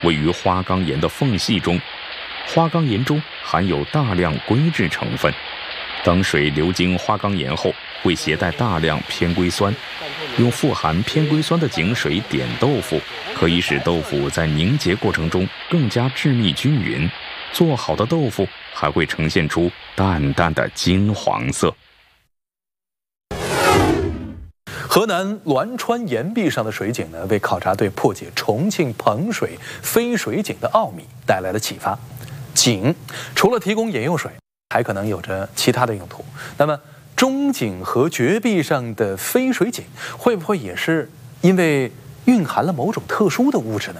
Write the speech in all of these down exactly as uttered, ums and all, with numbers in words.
位于花岗岩的缝隙中，花岗岩中含有大量硅质成分。当水流经花岗岩后，会携带大量偏硅酸。用富含偏硅酸的井水点豆腐，可以使豆腐在凝结过程中更加致密均匀。做好的豆腐还会呈现出淡淡的金黄色。 河南栾川岩壁上的水井呢，为考察队破解重庆彭水飞水井的奥秘带来了启发。井除了提供饮用水，还可能有着其他的用途。那么，中井和绝壁上的飞水井，会不会也是因为蕴含了某种特殊的物质呢？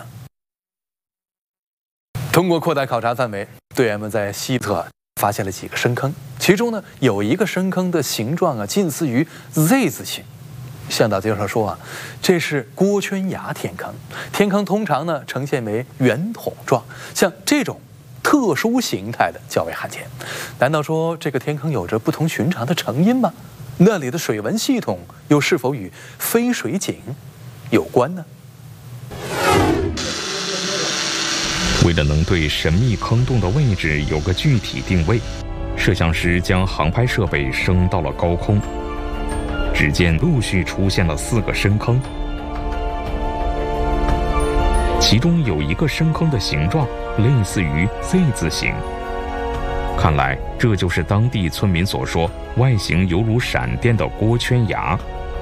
通过扩大考察范围，队员们在西侧发现了几个深坑，其中呢有一个深坑的形状啊近似于 Z 字形。向导介绍说啊，这是郭圈崖天坑，天坑通常呢呈现为圆筒状，像这种特殊形态的较为罕见。难道说这个天坑有着不同寻常的成因吗？那里的水文系统又是否与飞水井有关呢？ 为了能对神秘坑洞的位置有个具体定位，摄像师将航拍设备升到了高空。只见陆续出现了四个深坑，其中有一个深坑的形状类似于 Z 字形，看来这就是当地村民所说外形犹如闪电的郭圈崖。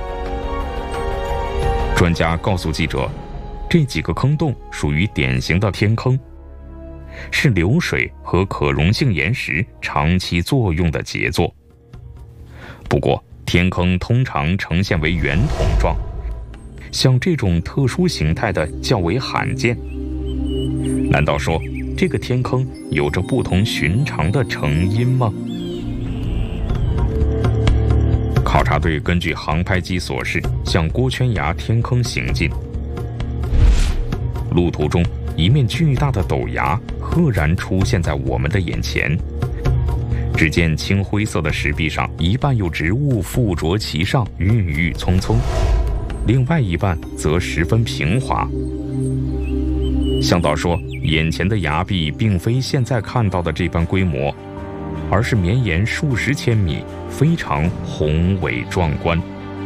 专家告诉记者，这几个坑洞属于典型的天坑，是流水和可溶性岩石长期作用的杰作。不过天坑通常呈现为圆筒状，像这种特殊形态的较为罕见。难道说这个天坑有着不同寻常的成因吗？考察队根据航拍机所示，向郭圈崖天坑行进。路途中，一面巨大的陡崖赫然出现在我们的眼前。只见青灰色的石壁上，一半有植物附着其上，郁郁葱葱；另外一半则十分平滑。向导说，眼前的崖壁并非现在看到的这般规模，而是绵延数十千米，非常宏伟壮观。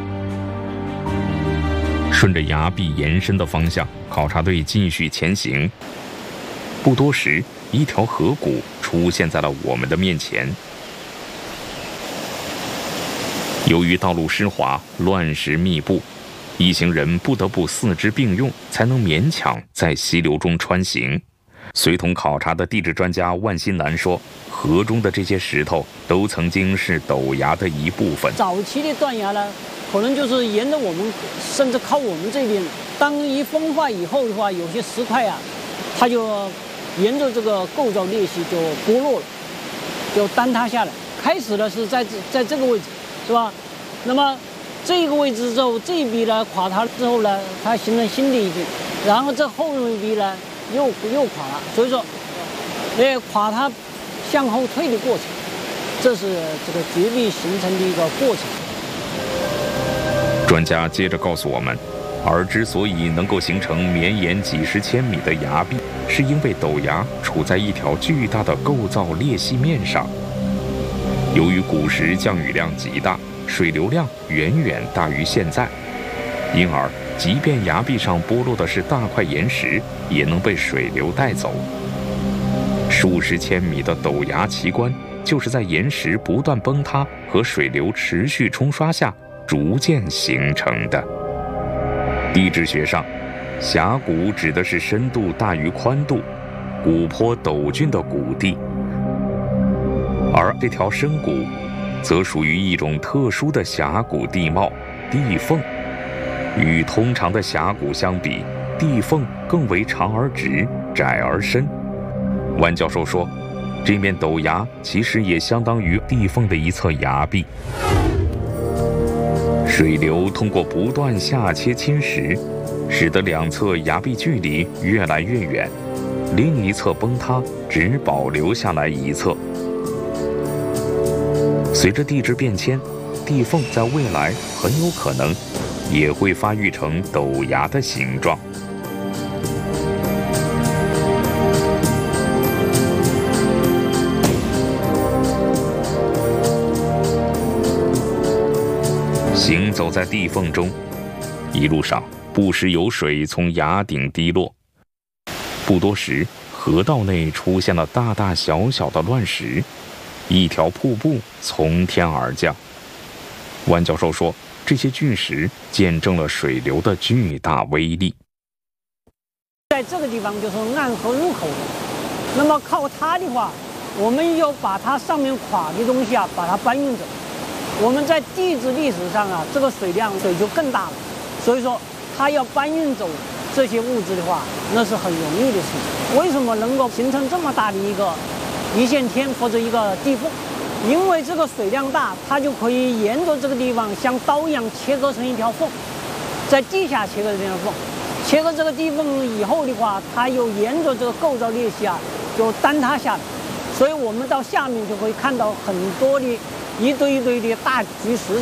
顺着崖壁延伸的方向，考察队继续前行。不多时，一条河谷出现在了我们的面前。由于道路湿滑，乱石密布，一行人不得不四肢并用，才能勉强在溪流中穿行。随同考察的地质专家万新南说，河中的这些石头都曾经是陡崖的一部分。 早期的断崖呢，可能就是沿着我们，甚至靠我们这边，当一风化以后的话，有些石块啊，它就沿着这个构造裂隙就剥落了，就坍塌下来。开始呢是在在这个位置，是吧？那么这个位置之后，这一笔呢垮塌之后呢，它形成新的一笔，然后这后一笔呢又又垮了，所以说，呃，垮塌向后退的过程，这是这个绝壁形成的一个过程。 专家接着告诉我们，而之所以能够形成绵延几十千米的崖壁，是因为陡崖处在一条巨大的构造裂隙面上。由于古时降雨量极大，水流量远远大于现在，因而即便崖壁上剥落的是大块岩石，也能被水流带走。数十千米的陡崖奇观，就是在岩石不断崩塌和水流持续冲刷下逐渐形成的。地质学上，峡谷指的是深度大于宽度、谷坡陡峻的谷地，而这条深谷则属于一种特殊的峡谷地貌——地缝。与通常的峡谷相比，地缝更为长而直，窄而深。万教授说，这面陡崖其实也相当于地缝的一侧崖壁。水流通过不断下切侵蚀，使得两侧崖壁距离越来越远，另一侧崩塌，只保留下来一侧。随着地质变迁，地缝在未来很有可能也会发育成陡崖的形状。 走在地缝中，一路上不时有水从崖顶滴落。不多时，河道内出现了大大小小的乱石，一条瀑布从天而降。万教授说，这些巨石见证了水流的巨大威力。 在这个地方就是暗河入口的，那么靠它的话，我们要把它上面垮的东西啊，把它搬运走。我们在地质历史上啊，这个水量水就更大了，所以说它要搬运走这些物质的话，那是很容易的事情。为什么能够形成这么大的一个一线天或者一个地缝？因为这个水量大，它就可以沿着这个地方像刀一样切割成一条缝，在地下切割这条缝，切割这个地缝以后的话，它又沿着这个构造裂隙啊，就坍塌下来。所以我们到下面就会看到很多的一堆一堆的大巨石。